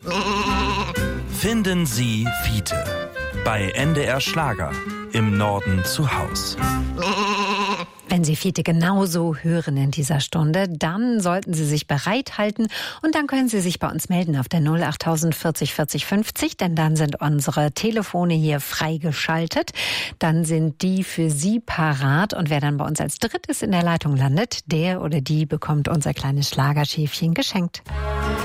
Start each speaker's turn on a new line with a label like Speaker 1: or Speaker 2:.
Speaker 1: Finden Sie Fiete bei NDR Schlager im Norden zu Haus.
Speaker 2: Wenn Sie Fiete genauso hören in dieser Stunde, dann sollten Sie sich bereithalten und dann können Sie sich bei uns melden auf der 08000 40 40 50, denn dann sind unsere Telefone hier freigeschaltet. Dann sind die für Sie parat und wer dann bei uns als drittes in der Leitung landet, der oder die bekommt unser kleines Schlagerschäfchen geschenkt.